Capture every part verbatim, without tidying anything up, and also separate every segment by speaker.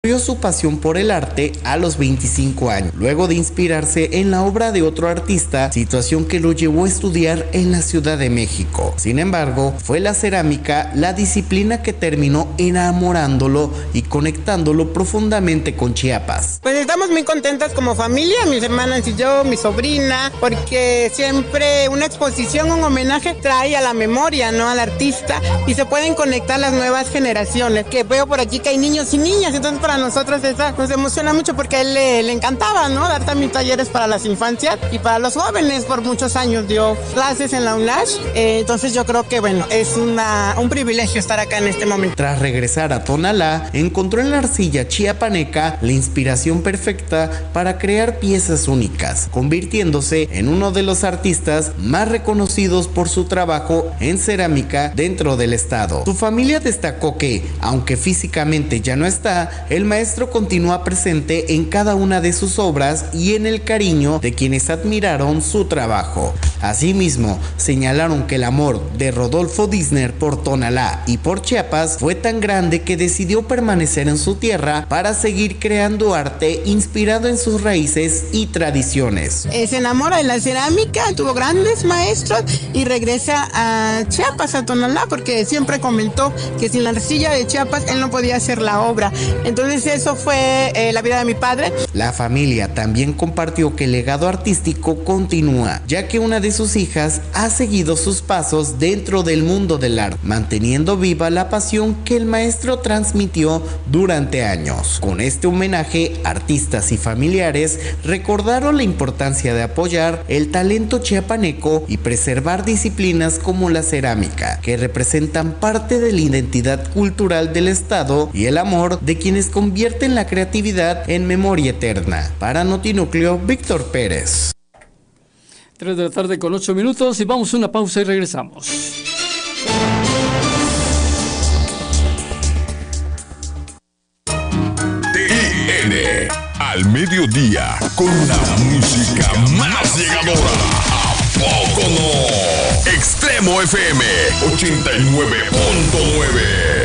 Speaker 1: descubrió su pasión por el arte a los veinticinco años, luego de inspirarse en la obra de otro artista, situación que lo llevó a estudiar en la Ciudad de México. Sin embargo, fue la cerámica la disciplina que terminó enamorándolo y conectándolo profundamente con Chiapas.
Speaker 2: Pues estamos muy contentas como familia, mis hermanas y yo, mi sobrina, porque siempre una exposición, un homenaje trae a la memoria, ¿no?, al artista, y se pueden conectar las nuevas generaciones, que veo por aquí que hay niños y niñas, entonces para nosotros esa nos emociona mucho porque a él le, le encantaba, ¿no?, dar también talleres para las infancias y para los jóvenes. Por muchos años dio clases en la UNASH, eh, entonces yo creo que bueno, es una, un privilegio estar acá en este momento.
Speaker 1: Tras regresar a Tonalá, encontró en la arcilla chiapaneca la inspiración perfecta para crear piezas únicas, convirtiéndose en uno de los artistas más reconocidos por su trabajo en cerámica dentro del estado. Su familia destacó que, aunque físicamente ya no está, el maestro continúa presente en cada una de sus obras y en el cariño de quienes admiraron su trabajo. Asimismo, señalaron que el amor de Rodolfo Dissner por Tonalá y por Chiapas fue tan grande que decidió permanecer en su tierra para seguir creando arte inspirado en sus raíces y tradiciones.
Speaker 2: Eh, se enamora de la cerámica, tuvo grandes maestros y regresa a Chiapas, a Tonalá, porque siempre comentó que sin la arcilla de Chiapas él no podía hacer la obra. Entonces eso fue eh, la vida de mi padre.
Speaker 1: La familia también compartió que el legado artístico continúa, ya que una de sus hijas ha seguido sus pasos dentro del mundo del arte, manteniendo viva la pasión que el maestro transmitió durante años. Con este homenaje, artistas y familiares recordaron la importancia de apoyar el talento chiapaneco y preservar disciplinas como la cerámica, que representan parte de la identidad cultural del estado y el amor de quienes convierten la creatividad en memoria eterna. Para Notinúcleo, Víctor Pérez.
Speaker 3: tres de la tarde con ocho minutos y vamos a una pausa y regresamos.
Speaker 4: T I N al mediodía con la música más llegadora. ¿A poco no? Extremo F M ochenta y nueve punto nueve.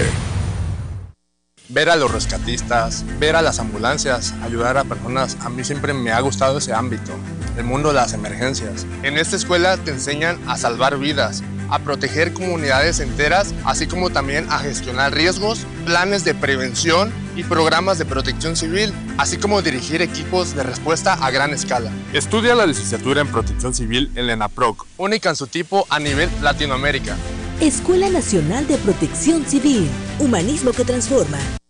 Speaker 5: Ver a los rescatistas, ver a las ambulancias, ayudar a personas, a mí siempre me ha gustado ese ámbito, el mundo de las emergencias. En esta escuela te enseñan a salvar vidas, a proteger comunidades enteras, así como también a gestionar riesgos, planes de prevención y programas de protección civil, así como dirigir equipos de respuesta a gran escala.
Speaker 6: Estudia la licenciatura en Protección Civil en la ENAPROC,
Speaker 5: única en su tipo a nivel Latinoamérica.
Speaker 7: Escuela Nacional de Protección Civil, humanismo que transforma.